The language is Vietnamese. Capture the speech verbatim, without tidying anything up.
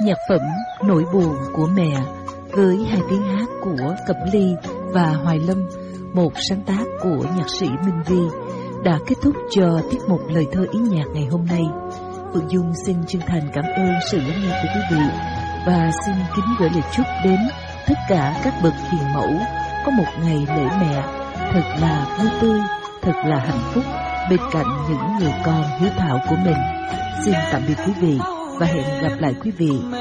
Nhạc phẩm Nỗi buồn của mẹ với hai tiếng hát của Cẩm Ly và Hoài Lâm, một sáng tác của nhạc sĩ Minh Vi, đã kết thúc cho tiết mục Lời thơ ý nhạc ngày hôm nay. Phượng Dung xin chân thành cảm ơn sự lắng nghe của quý vị và xin kính gửi lời chúc đến tất cả các bậc hiền mẫu có một ngày lễ mẹ thật là vui tươi, thật là hạnh phúc bên cạnh những người con hiếu thảo của mình. Xin tạm biệt quý vị và hẹn gặp lại quý vị